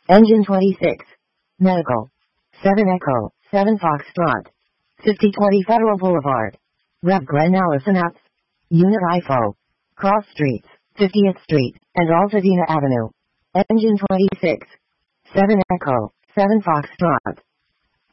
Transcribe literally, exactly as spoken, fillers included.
Engine twenty-six. Medical. seven Echo, seven Foxtrot. fifty twenty Federal Boulevard. Rev Glen Allison Apps. Unit I F O. Cross Streets, fiftieth Street, and Altadena Avenue. Engine twenty-six. seven Echo, seven Foxtrot.